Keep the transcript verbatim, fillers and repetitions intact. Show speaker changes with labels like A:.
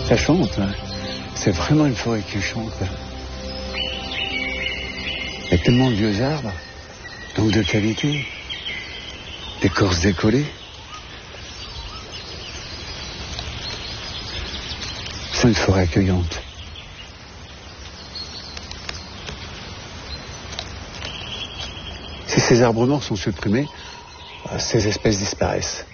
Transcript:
A: Ça chante, hein. C'est vraiment une forêt qui chante. Il y a tellement de vieux arbres, donc de qualité, d'écorces décollées. C'est une forêt accueillante. Si ces arbres morts sont supprimés, ces espèces disparaissent.